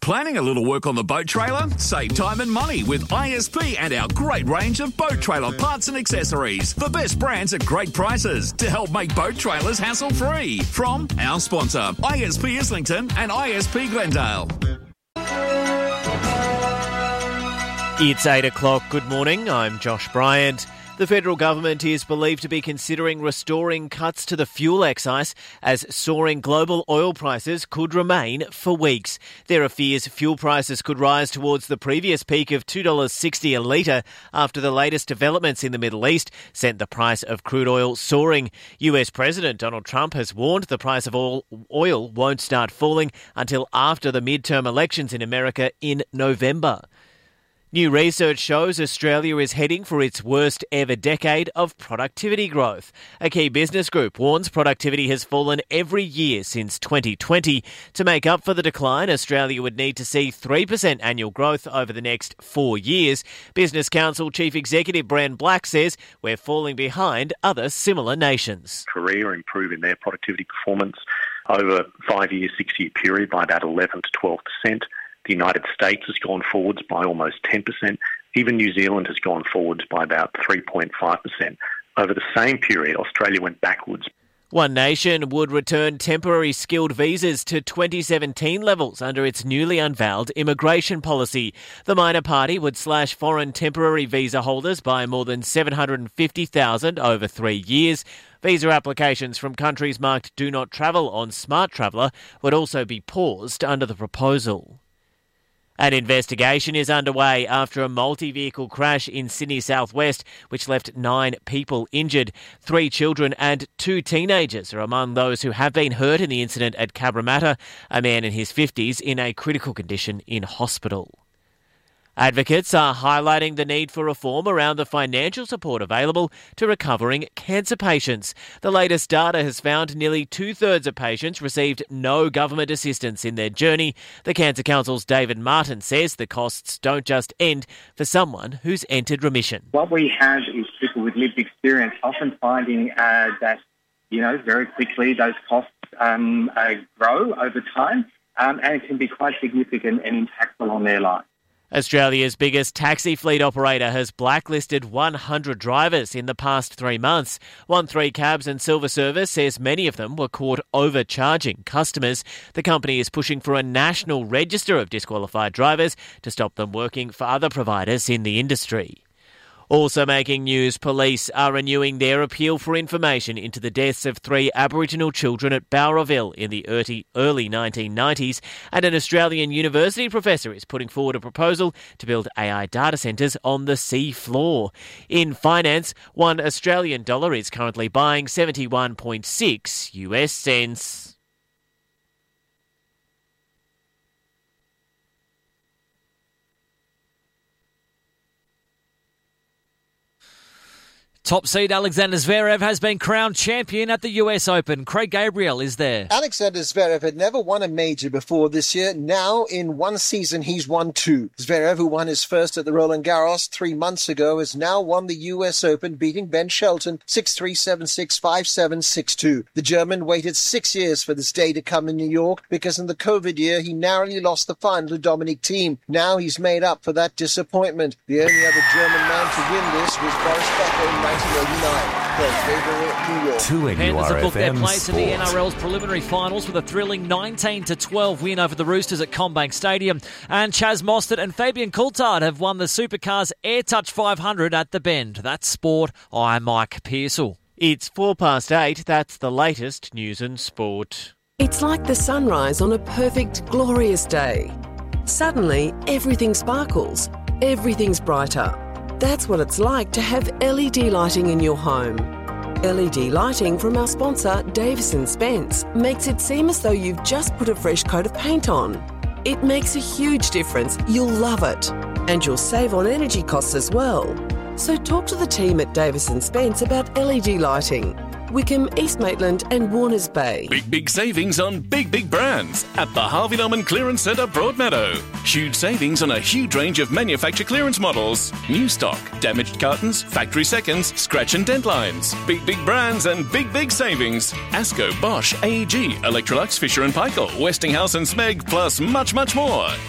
planning a little work on the boat trailer? Save time and money with ISP and our great range of boat trailer parts and accessories. The best brands at great prices to help make boat trailers hassle-free. From our sponsor, ISP Islington and ISP Glendale. It's 8 o'clock. Good morning. I'm Josh Bryant. The federal government is believed to be considering restoring cuts to the fuel excise as soaring global oil prices could remain for weeks. There are fears fuel prices could rise towards the previous peak of $2.60 a litre after the latest developments in the Middle East sent the price of crude oil soaring. US President Donald Trump has warned the price of oil won't start falling until after the midterm elections in America in November. New research shows Australia is heading for its worst ever decade of productivity growth. A key business group warns productivity has fallen every year since 2020. To make up for the decline, Australia would need to see 3% annual growth over the next 4 years. Business Council Chief Executive Bren Black says we're falling behind other similar nations. Korea improving their productivity performance over 5-year, 6-year period by about 11 to 12%. The United States has gone forwards by almost 10%. Even New Zealand has gone forwards by about 3.5%. Over the same period, Australia went backwards. One Nation would return temporary skilled visas to 2017 levels under its newly unveiled immigration policy. The minor party would slash foreign temporary visa holders by more than 750,000 over 3 years. Visa applications from countries marked Do Not Travel on Smart Traveller would also be paused under the proposal. An investigation is underway after a multi-vehicle crash in Sydney southwest, which left 9 people injured. 3 children and 2 teenagers are among those who have been hurt in the incident at Cabramatta, a man in his 50s in a critical condition in hospital. Advocates are highlighting the need for reform around the financial support available to recovering cancer patients. The latest data has found nearly 2/3 of patients received no government assistance in their journey. The Cancer Council's David Martin says the costs don't just end for someone who's entered remission. What we have is people with lived experience often finding that, very quickly those costs grow over time and it can be quite significant and impactful on their life. Australia's biggest taxi fleet operator has blacklisted 100 drivers in the past 3 months. 13 Cabs and Silver Service says many of them were caught overcharging customers. The company is pushing for a national register of disqualified drivers to stop them working for other providers in the industry. Also making news, police are renewing their appeal for information into the deaths of 3 Aboriginal children at Bowraville in the early 1990s, and an Australian university professor is putting forward a proposal to build AI data centres on the sea floor. In finance, $1 Australian dollar is currently buying 71.6 US cents. Top seed Alexander Zverev has been crowned champion at the US Open. Craig Gabriel is there. Alexander Zverev had never won a major before this year. Now, in one season, he's won 2. Zverev, who won his first at the Roland Garros 3 months ago, has now won the US Open, beating Ben Shelton 6-3, 7-6, 5-7, 6-2. The German waited 6 years for this day to come in New York because in the COVID year, he narrowly lost the final to Dominic Thiem. Now he's made up for that disappointment. The only other German man to win this was Boris Becker in 1989. New York. Panthers have booked their place in the NRL's preliminary finals with a thrilling 19-12 win over the Roosters at CommBank Stadium. And Chaz Mostert and Fabian Coulthard have won the Supercars AirTouch 500 at the Bend. That's sport. I'm Mike Pearsall. It's 8:04. That's the latest news and sport. It's like the sunrise on a perfect, glorious day. Suddenly, everything sparkles. Everything's brighter. That's what it's like to have LED lighting in your home. LED lighting from our sponsor, Davison Spence, makes it seem as though you've just put a fresh coat of paint on. It makes a huge difference. You'll love it. And you'll save on energy costs as well. So talk to the team at Davison Spence about LED lighting. Wickham, East Maitland and Warners Bay. Big savings on big brands at the Harvey Norman Clearance Centre Broadmeadow. Huge savings on a huge range of manufacturer clearance models. New stock, damaged cartons, factory seconds, scratch and dent lines. Big brands and big savings. Asco, Bosch, AEG, Electrolux, Fisher & Paykel, Westinghouse and Smeg, plus much more.